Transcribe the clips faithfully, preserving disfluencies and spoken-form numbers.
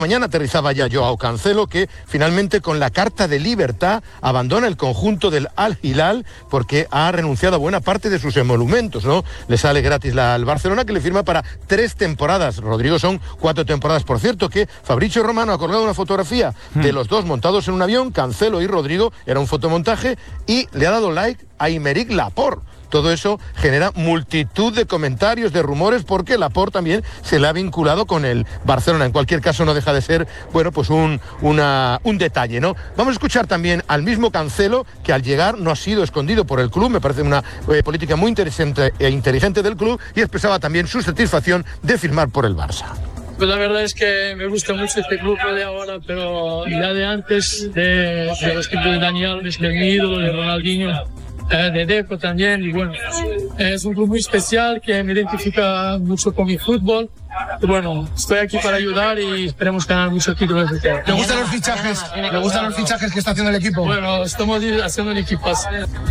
Mañana aterrizaba ya Joao Cancelo, que finalmente con la carta de libertad abandona el conjunto del Al Hilal porque ha renunciado a buena parte de sus emolumentos, ¿no? Le sale gratis la, al Barcelona, que le firma para tres temporadas. Rodrigo son cuatro temporadas. Por cierto, que Fabrizio Romano ha colgado una fotografía hmm. de los dos montados en un avión, Cancelo y Rodrigo, era un fotomontaje, y le ha dado like a Aymeric Laporte. Todo eso genera multitud de comentarios, de rumores, porque Laporte también se le ha vinculado con el Barcelona. En cualquier caso, no deja de ser, bueno, pues un, una, un detalle, ¿no? Vamos a escuchar también al mismo Cancelo, que al llegar no ha sido escondido por el club. Me parece una eh, política muy interesante e inteligente del club, y expresaba también su satisfacción de firmar por el Barça. Pues la verdad es que me gusta mucho este club de ahora, pero ya de antes, de, de los tiempos de Daniel, de mi ídolo, de Ronaldinho, de Deco también, y bueno, es un club muy especial que me identifica mucho con mi fútbol. Y bueno, estoy aquí para ayudar y esperemos ganar muchos títulos. ¿Te gustan los fichajes? ¿Te gustan los fichajes que está haciendo el equipo? Bueno, estamos haciendo un equipazo.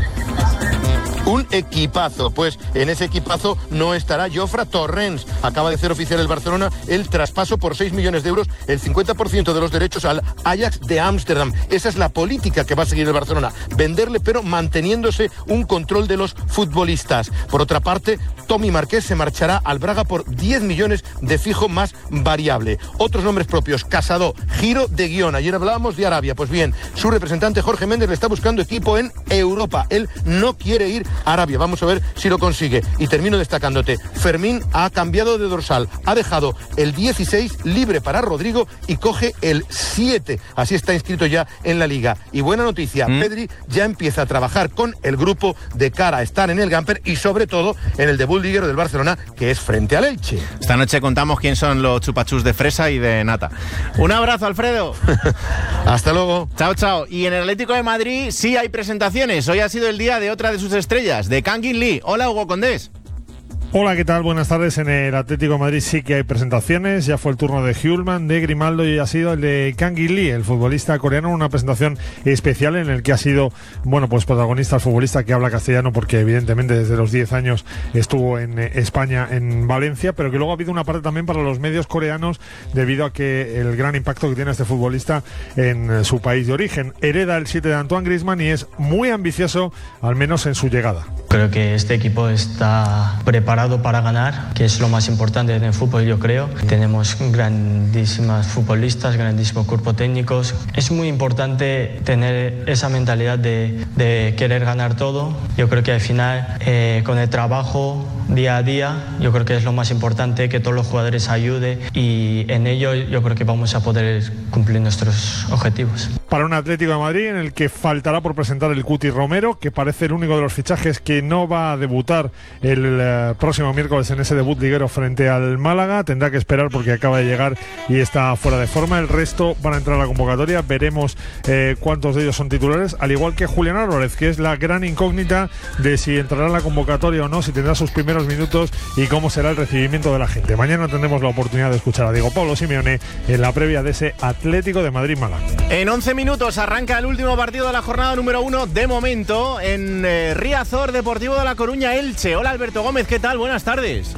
Un equipazo, pues en ese equipazo no estará Jofre Torrens. Acaba de hacer oficial el Barcelona el traspaso por seis millones de euros, el cincuenta por ciento de los derechos al Ajax de Ámsterdam. Esa es la política que va a seguir el Barcelona, venderle pero manteniéndose un control de los futbolistas. Por otra parte, Tommy Marqués se marchará al Braga por diez millones de fijo más variable. Otros nombres propios: Casado, giro de guión. Ayer hablábamos de Arabia, pues bien, su representante Jorge Méndez le está buscando equipo en Europa. Él no quiere ir Arabia, vamos a ver si lo consigue. Y termino destacándote: Fermín ha cambiado de dorsal, ha dejado el dieciséis libre para Rodrigo y coge el siete, así está inscrito ya en la Liga. Y buena noticia, ¿Mm? Pedri ya empieza a trabajar con el grupo de cara a estar en el Gamper y sobre todo en el debut liguero del Barcelona, que es frente al Elche. Esta noche contamos quién son los chupachus de fresa y de nata. Un abrazo, Alfredo. Hasta luego. Chao, chao. Y en el Atlético de Madrid sí hay presentaciones. Hoy ha sido el día de otra de sus estrellas, de Kangin Lee. Hola, Hugo Condés. Hola, ¿qué tal? Buenas tardes. En el Atlético de Madrid sí que hay presentaciones. Ya fue el turno de Hjulmand, de Grimaldo, y ha sido el de Kangin Lee, el futbolista coreano, una presentación especial en el que ha sido, bueno, pues protagonista el futbolista que habla castellano, porque evidentemente desde los diez años estuvo en España, en Valencia, pero que luego ha habido una parte también para los medios coreanos debido a que el gran impacto que tiene este futbolista en su país de origen. Hereda el siete de Antoine Griezmann y es muy ambicioso, al menos en su llegada. Creo que este equipo está preparado para ganar, que es lo más importante en el fútbol, yo creo. Tenemos grandísimas futbolistas, grandísimo cuerpo técnicos. Es muy importante tener esa mentalidad de, de querer ganar todo. Yo creo que al final, eh, con el trabajo día a día, yo creo que es lo más importante, que todos los jugadores ayuden, y en ello yo creo que vamos a poder cumplir nuestros objetivos. Para un Atlético de Madrid en el que faltará por presentar el Cuti Romero, que parece el único de los fichajes que no va a debutar el eh, próximo miércoles en ese debut liguero frente al Málaga. Tendrá que esperar porque acaba de llegar y está fuera de forma. El resto van a entrar a la convocatoria. Veremos eh, cuántos de ellos son titulares, al igual que Julián Álvarez, que es la gran incógnita de si entrará en la convocatoria o no, si tendrá sus primeros minutos y cómo será el recibimiento de la gente. Mañana tendremos la oportunidad de escuchar a Diego Pablo Simeone en la previa de ese Atlético de Madrid-Málaga. En once minutos arranca el último partido de la jornada número uno de momento en eh, Riazor, Deportivo de La Coruña, Elche. Hola, Alberto Gómez, ¿qué tal? Buenas tardes.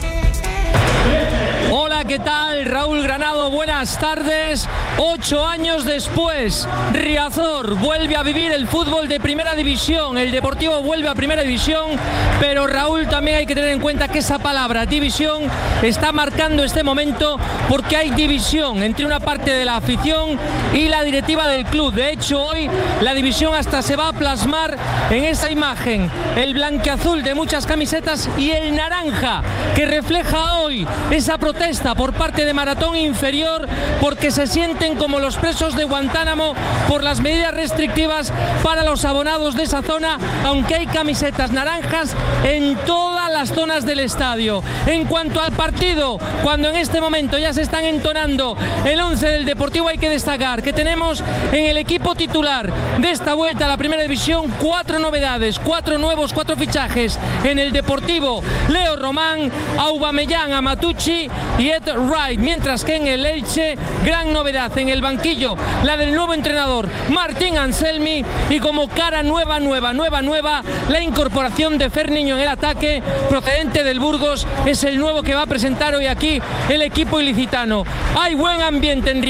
Hola, ¿qué tal? Raúl Granado, buenas tardes. Ocho años después, Riazor vuelve a vivir el fútbol de primera división. El Deportivo vuelve a primera división, pero Raúl, también hay que tener en cuenta que esa palabra división está marcando este momento, porque hay división entre una parte de la afición y la directiva del club. De hecho, hoy la división hasta se va a plasmar en esa imagen, el blanqueazul de muchas camisetas y el naranja que refleja hoy esa protesta por parte de Maratón Inferior, porque se sienten como los presos de Guantánamo por las medidas restrictivas para los abonados de esa zona, aunque hay camisetas naranjas en todas las zonas del estadio. En cuanto al partido, cuando en este momento ya se están entonando el once del Deportivo, hay que destacar que tenemos en el equipo titular de esta vuelta a la primera división cuatro novedades, cuatro nuevos, cuatro fichajes en el Deportivo: Leo Román, Aubameyang, Amatucci y Ed Wright, mientras que en el Elche, gran novedad en el banquillo, la del nuevo entrenador Martín Anselmi, y como cara nueva, nueva, nueva, nueva, la incorporación de Ferniño en el ataque, procedente del Burgos. Es el nuevo que va a presentar hoy aquí el equipo ilicitano. Hay buen ambiente en